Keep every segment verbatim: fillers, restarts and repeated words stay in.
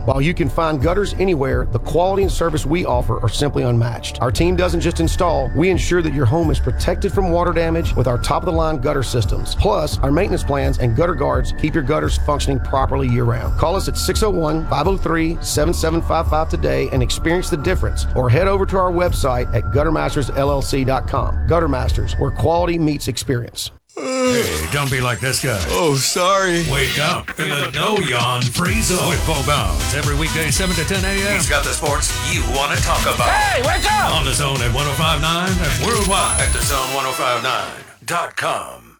While you can find gutters anywhere, the quality and service we offer are simply unmatched. Our team doesn't just install, we ensure that your home is protected from water damage with our top-of-the-line gutter systems. Plus, our maintenance plans and gutter guards keep your gutters functioning properly year-round. Call us at six oh one, five oh three, seven seven five five today and experience the difference, or head over to our website at gutter masters l l c dot com. Gutter Masters, where quality meets experience. Hey, don't be like this guy. Oh, sorry. Wake up in the No Yawn Free Zone with Bo Bounds every weekday, seven to ten a.m. He's got the sports you want to talk about. Hey, wake up! On the Zone at one oh five point nine and worldwide At the zone ten fifty-nine dot com.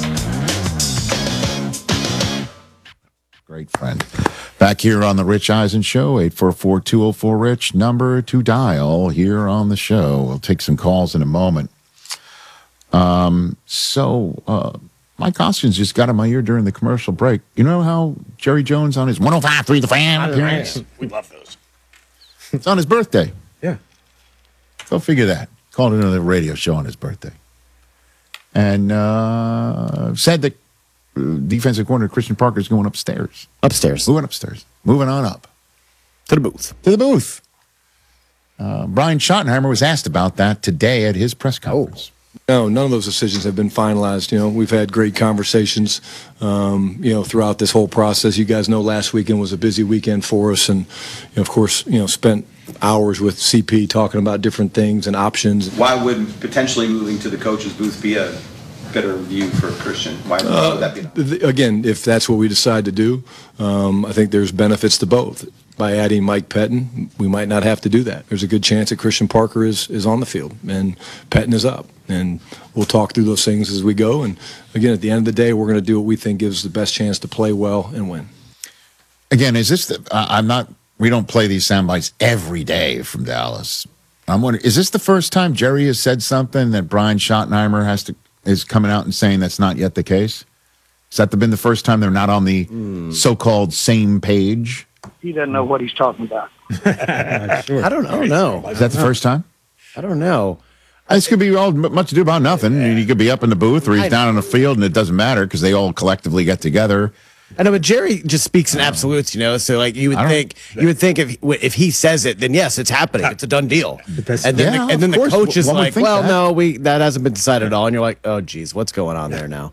Great friend. Back here on the Rich Eisen Show, eight four four, two oh four, RICH, number to dial here on the show. We'll take some calls in a moment. Um, so, uh, Mike Hoskins just got in my ear during the commercial break. You know how Jerry Jones on his one oh five point three The Fan appearance? We love those. It's on his birthday. Yeah. Go figure that. Called another radio show on his birthday. And uh, said that uh, defensive coordinator Christian Parker is going upstairs. Upstairs. Moving upstairs. Moving on up. To the booth. To the booth. Uh, Brian Schottenheimer was asked about that today at his press conference. Oh. No, none of those decisions have been finalized. You know, we've had great conversations, um, you know, throughout this whole process. You guys know last weekend was a busy weekend for us, and, you know, of course, you know, spent hours with C P talking about different things and options. Why would potentially moving to the coach's booth be a better view for Christian? Why Uh, would that be? th- again, if that's what we decide to do, um, I think there's benefits to both. By adding Mike Pettin, we might not have to do that. There's a good chance that Christian Parker is, is on the field and Pettin is up. And we'll talk through those things as we go. And again, at the end of the day, we're going to do what we think gives the best chance to play well and win. Again, is this the, uh, I'm not, we don't play these sound bites every day from Dallas. I'm wondering, is this the first time Jerry has said something that Brian Schottenheimer has to, is coming out and saying that's not yet the case? Has that been the first time they're not on the mm. so-called same page? He doesn't know what he's talking about. Sure. I don't, I don't know. Is that the first time? I don't know. This could be all much ado about nothing. He could be up in the booth or he's down on the field, and it doesn't matter because they all collectively get together. I know, but Jerry just speaks in absolutes, you know. So, like, you would think, you would think if if he says it, then yes, it's happening. It's a done deal. And then, yeah, the, and then the course. coach is One would like, think "Well, that. no, we that hasn't been decided at all." And you're like, "Oh, geez, what's going on there now?"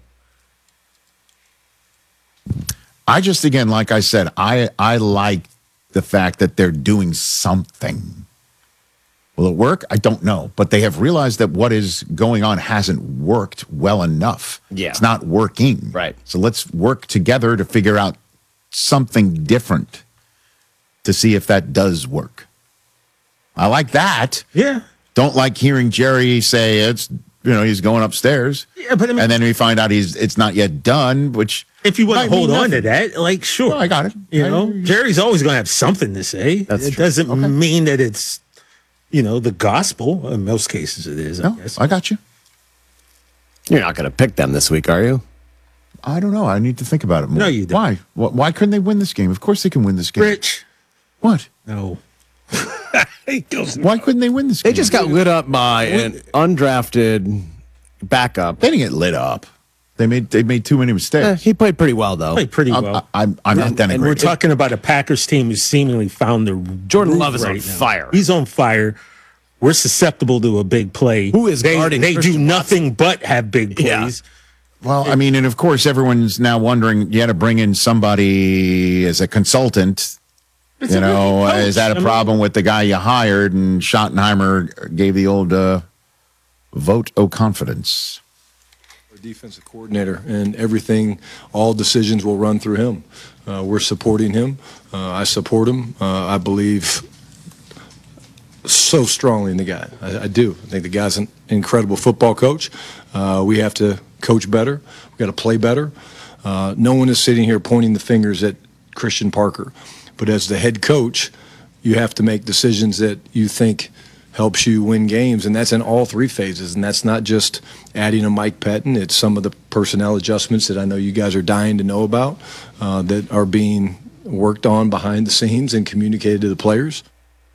I just, again, like I said, I I like the fact that they're doing something. Will it work? I don't know. But they have realized that what is going on hasn't worked well enough. Yeah. It's not working. Right. So let's work together to figure out something different to see if that does work. I like that. Yeah. Don't like hearing Jerry say it's, you know, he's going upstairs. Yeah, but I mean, and then we find out he's it's not yet done, which if you want to might hold mean on to nothing. that, like, sure. Well, I got it. You I- know, Jerry's always going to have something to say. That's it true. doesn't Okay. mean that it's, you know, the gospel. In most cases, it is. I No, guess. I got you. You're not going to pick them this week, are you? I don't know. I need to think about it more. No, you don't. Why? Wh- Why couldn't they win this game? Of course they can win this game. Rich. What? No. He goes, Why couldn't they win this game? They just got lit up by an undrafted backup. They didn't get lit up. They made they made too many Eh, mistakes. he played pretty well, though. played pretty I'm, well. I'm, I'm not denigrating. And we're talking about a Packers team who seemingly found the Jordan groove Love is on right now. fire. He's on fire. We're susceptible to a big play. Who is they, guarding They do Christian nothing but have big Yeah. plays. Well, I mean, and of course, everyone's now wondering. You had to bring in somebody as a consultant. It's you a know, rookie coach. is that a I mean, problem with the guy you hired? And Schottenheimer gave the old uh, vote of confidence. Our defensive coordinator, and everything, all decisions will run through him. Uh, we're supporting him. Uh, I support him. Uh, I believe so strongly in the guy. I, I do. I think the guy's an incredible football coach. Uh, we have to coach better. We got to play better. Uh, no one is sitting here pointing the fingers at Christian Parker, but as the head coach, you have to make decisions that you think helps you win games, and that's in all three phases. And that's not just adding a Mike Pettin. It's some of the personnel adjustments that I know you guys are dying to know about uh, that are being worked on behind the scenes and communicated to the players.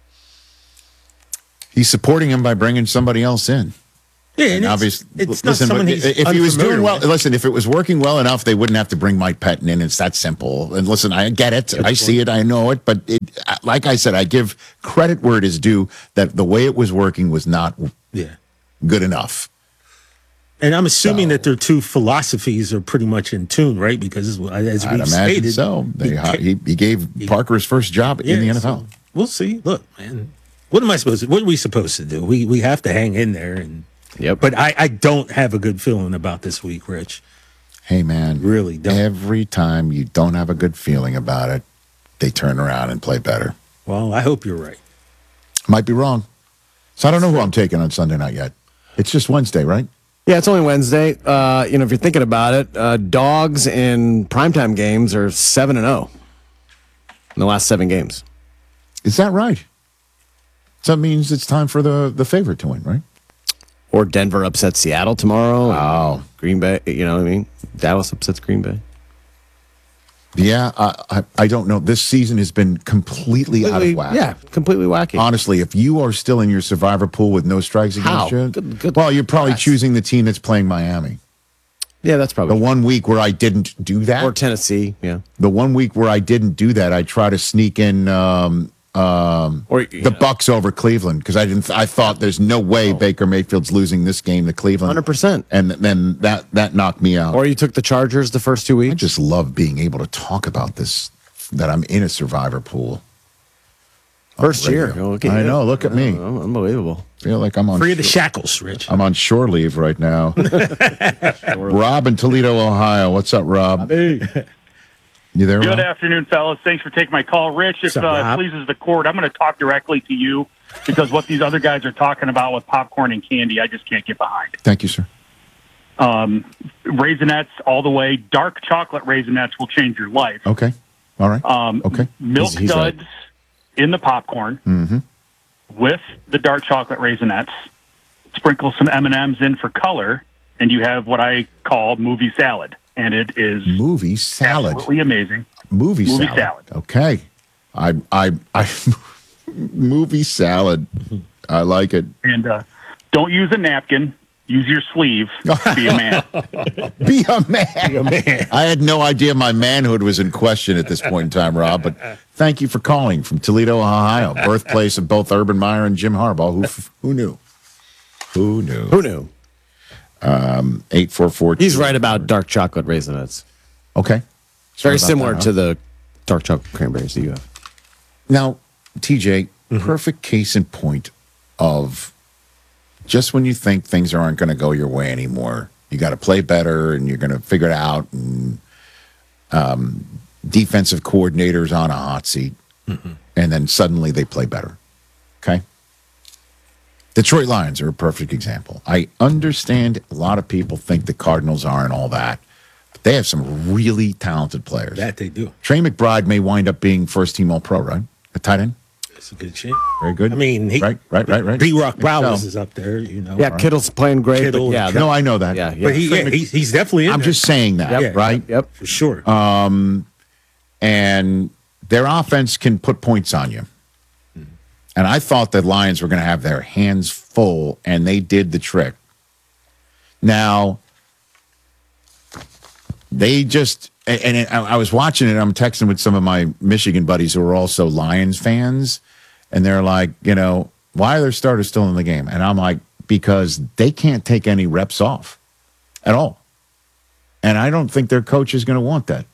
He's supporting him by bringing somebody else in. Yeah, and And it's, obviously, it's listen, not someone but he's if he was doing unfamiliar well, with. listen, if it was working well enough, they wouldn't have to bring Mike Pettin in. It's that simple. And listen, I get it. I see it. I know it. But it, like I said, I give credit where it is due that the way it was working was not Yeah. good enough. And I'm assuming that their two philosophies are pretty much in tune, right? Because as we I'd imagine stated, so. They, he ca- he, he gave Parker his first job Yeah, in the N F L. so we'll see. Look, man, what am I supposed to? What are we supposed to do? We we have to hang in there, and Yep. But I I don't have a good feeling about this week, Rich. Hey, man. Really don't. Every time you don't have a good feeling about it, they turn around and play better. Well, I hope you're right. Might be wrong. So I don't know who I'm taking on Sunday night yet. It's just Wednesday, right? Yeah, it's only Wednesday. Uh, you know, if you're thinking about it, uh, dogs in primetime games are seven and zero in the last seven games. Is that right? So that means it's time for the, the favorite to win, right? Or Denver upsets Seattle tomorrow. Wow. Green Bay, you know what I mean? Dallas upsets Green Bay. Yeah, I, I, I don't know. This season has been completely, out of whack. Yeah, completely wacky. Honestly, if you are still in your survivor pool with no strikes against How? you, Good- good well, you're probably pass. choosing the team that's playing Miami. Yeah, that's The probably. one week where I didn't do that, Or Tennessee, yeah. the one week where I didn't do that, I try to sneak in um, um, Or the Bucks over Cleveland because I didn't. I thought there's no way Baker Mayfield's losing this game to Cleveland, one hundred percent. and then that that knocked me out. Or you took the Chargers the first two I weeks. just love being able to talk about this. That I'm in a survivor pool. on First radio. year. Oh, look at I you. know. Look at me. Oh, unbelievable. Feel like I'm on. Free of the shore- shackles, Rich. I'm on shore leave right now. Rob in Toledo, Ohio. What's up, Rob? You there, Good Rob? afternoon, fellas. Thanks for taking my call. Rich, if What's up, uh, it Rob? pleases the court, I'm going to talk directly to you because what these other guys are talking about with popcorn and candy, I just can't get behind. Thank you, sir. Um, Raisinets all the way. Dark chocolate Raisinets will change your life. Okay. All right. Um, Okay. Milk He's- he's right. duds in the popcorn Mm-hmm. with the dark chocolate Raisinets. Sprinkle some M and M's in for color, and you have what I call movie salad. And it is Movie salad. absolutely amazing. Movie, Movie salad. salad. Okay. I I I movie salad. I like it. And uh, don't use a napkin. Use your sleeve. Be a man. Be a man. Be a man. I had no idea my manhood was in question at this point in time, Rob. But thank you for calling from Toledo, Ohio, birthplace of both Urban Meyer and Jim Harbaugh. Who who knew? Who knew? Who knew? Um, eight four four. He's right about dark chocolate Raisinets. Okay. It's very Sorry about similar that, huh? to the dark chocolate cranberries that you have. Now, T J, perfect case in point of just when you think things aren't going to go your way anymore, you got to play better and you're going to figure it out. And um, defensive coordinators on a hot seat, and then suddenly they play better. Okay. Detroit Lions are a perfect example. I understand a lot of people think the Cardinals aren't all that, but they have some really talented players. That they do. Trey McBride may wind up being first team All Pro, right? A tight end. It's a good chance. Very good. I mean, he, right, right, right, right. B. Rock Bowers So- is up there, you know. Yeah, Kittle's playing great. Kittle but yeah, and- that- No, I know that. yeah, yeah. But he, yeah, he's, he's definitely in I'm there. just saying that, Yep. right? Yep. For sure. And their offense can put points on you. And I thought the Lions were going to have their hands full, and they did the trick. Now, they just, and, and I I was watching it, I'm texting with some of my Michigan buddies who are also Lions fans, and they're like, you know, why are their starters still in the game? And I'm like, because they can't take any reps off at all. And I don't think their coach is going to want that.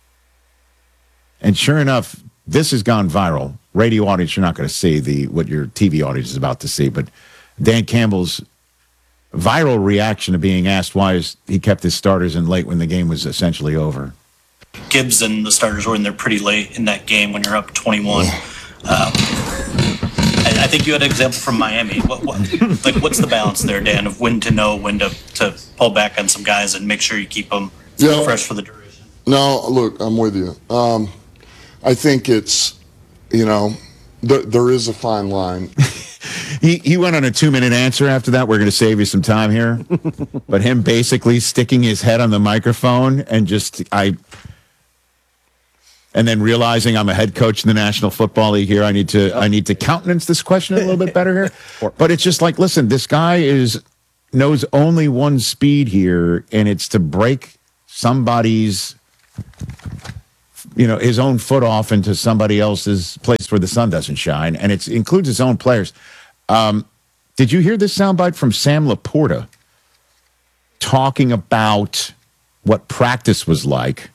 And sure enough, this has gone viral. Radio audience, you're not going to see the what your T V audience is about to see, but Dan Campbell's viral reaction to being asked why is, he kept his starters in late when the game was essentially over. Gibbs and the starters were in there pretty late in that game when you're up twenty-one. Um, I, I think you had an example from Miami. What, what, like, what's the balance there, Dan, of when to know when to, to pull back on some guys and make sure you keep them Yeah. fresh for the duration? No, look, I'm with you. Um, I think it's, you know, th- there is a fine line. He he went on a two minute answer after that. We're going to save you some time here, but him basically sticking his head on the microphone and just I, and then realizing I'm a head coach in the National Football League here. I need to I need to countenance this question a little bit better here. But it's just like, listen, this guy is knows only one speed here, and it's to break somebody's you know, his own foot off into somebody else's place where the sun doesn't shine, and it includes his own players. Um, did you hear this soundbite from Sam Laporta talking about what practice was like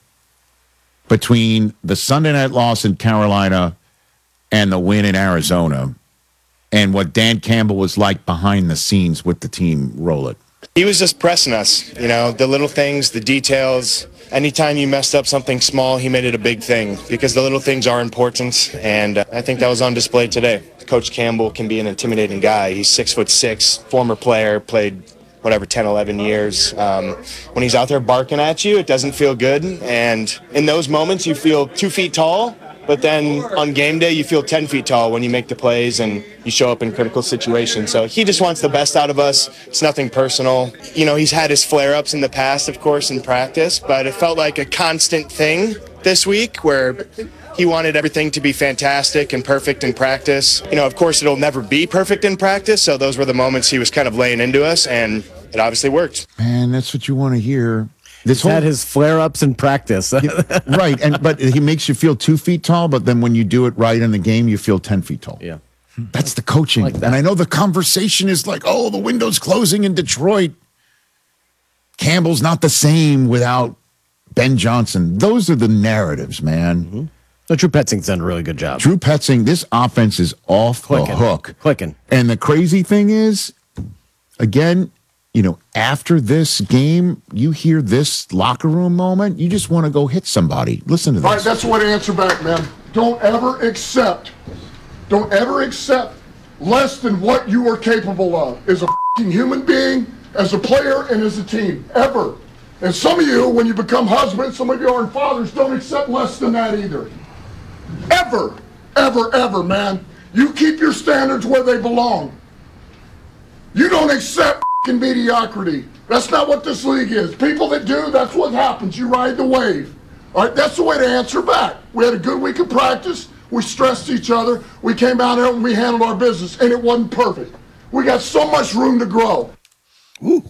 between the Sunday night loss in Carolina and the win in Arizona, and what Dan Campbell was like behind the scenes with the team? Roll it. He was just pressing us, you know, the little things, the details. Anytime you messed up something small, he made it a big thing because the little things are important, and uh, I think that was on display today. Coach Campbell can be an intimidating guy. He's six foot six, former player, played whatever, ten, eleven years. Um, when he's out there barking at you, it doesn't feel good, and in those moments you feel two feet tall, but then on game day you feel ten feet tall when you make the plays and you show up in critical situations. So he just wants the best out of us. It's nothing personal. You know, he's had his flare-ups in the past, of course, in practice, but it felt like a constant thing this week where he wanted everything to be fantastic and perfect in practice. You know, of course, it'll never be perfect in practice, so those were the moments he was kind of laying into us, and it obviously worked. Man, that's what you want to hear. This He's whole, had his flare-ups in practice. right, and but he makes you feel two feet tall, but then when you do it right in the game, you feel ten feet tall. Yeah. That's the coaching. Like that. And I know the conversation is like, oh, the window's closing in Detroit. Campbell's not the same without Ben Johnson. Those are the narratives, man. Mm-hmm. So Drew Petzing's done a really good job. Drew Petzing, this offense is off Clicking. the hook. Clicking. And the crazy thing is, again, you know, after this game, you hear this locker room moment, you just want to go hit somebody. Listen to this. All right, that's the way to answer back, man. Don't ever accept, don't ever accept less than what you are capable of as a f***ing human being, as a player, and as a team. Ever. And some of you, when you become husbands, some of you are fathers, don't accept less than that either. Ever, ever, ever, man. You keep your standards where they belong. You don't accept f***ing mediocrity. That's not what this league is. People that do, that's what happens. You ride the wave. All right, that's the way to answer back. We had a good week of practice. We stressed each other. We came out here and we handled our business, and it wasn't perfect. We got so much room to grow. Ooh.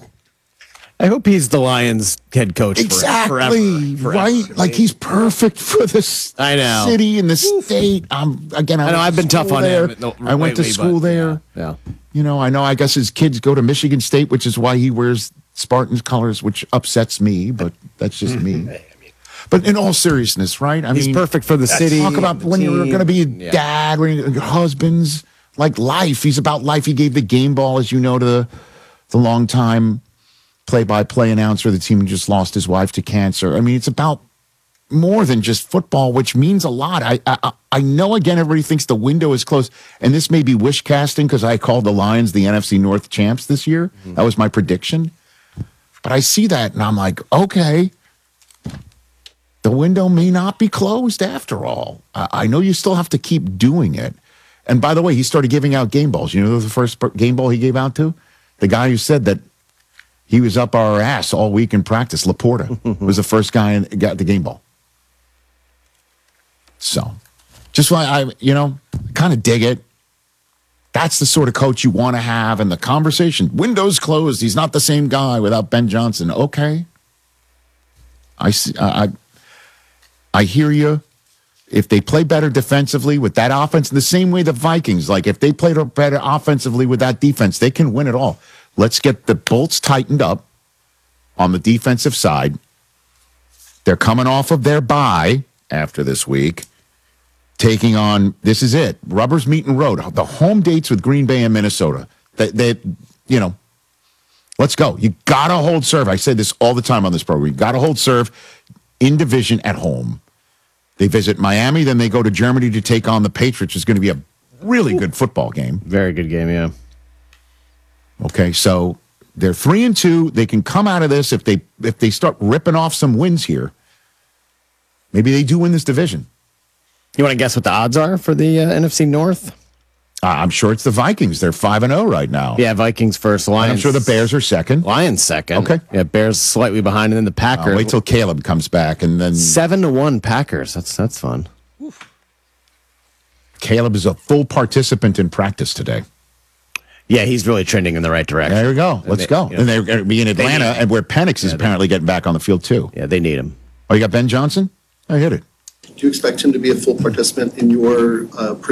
I hope he's the Lions head coach exactly, forever, forever. Right? Like he's perfect for this I know. city and the state. Um, again, I, I know went I've to been tough school on there. him. No, I went to lately, school but, there. Yeah. You know, I know. I guess his kids go to Michigan State, which is why he wears Spartans colors, which upsets me. But that's just me. But in all seriousness, right? I He's mean, perfect for the city. Talk about the when team. you're going to be a Yeah. dad, when you're husbands, like life. He's about life. He gave the game ball, as you know, to the, the longtime play-by-play announcer of the team who just lost his wife to cancer. I mean, it's about more than just football, which means a lot. I I, I know, again, everybody thinks the window is closed, and this may be wish casting because I called the Lions the N F C North champs this year. Mm-hmm. That was my prediction. But I see that, and I'm like, okay, the window may not be closed after all. I, I know you still have to keep doing it. And by the way, he started giving out game balls. You know the first game ball he gave out to? The guy who said that he was up our ass all week in practice. Laporta was the first guy and got the game ball. So, just why I, you know, kind of dig it. That's the sort of coach you want to have in the conversation. Windows closed. He's not the same guy without Ben Johnson. Okay. I see. I, I hear you. If they play better defensively with that offense, the same way the Vikings, like if they played better offensively with that defense, they can win it all. Let's get the bolts tightened up on the defensive side. They're coming off of their bye after this week, taking on, this is it, rubber's meeting road. The home dates with Green Bay and Minnesota. They, they you know, let's go. You got to hold serve. I say this all the time on this program. You got to hold serve in division at home. They visit Miami, then they go to Germany to take on the Patriots. It's going to be a really good football game. Very good game, yeah. Okay, so they're three and two. They can come out of this if they if they start ripping off some wins here. Maybe they do win this division. You want to guess what the odds are for the uh, N F C North? Uh, I'm sure it's the Vikings. They're five and zero right now. Yeah, Vikings first. Lions. And I'm sure the Bears are second. Lions second. Okay. Yeah, Bears slightly behind, and then the Packers. I'll wait till Caleb comes back, and then seven to one Packers. That's that's fun. Caleb is a full participant in practice today. Yeah, he's really trending in the right direction. There we go. Let's they, go. You know, and they're going to be in Atlanta, and where Penix is yeah, apparently they, getting back on the field too. Yeah, they need him. Oh, you got Ben Johnson? I hit it. Do you expect him to be a full participant in your uh,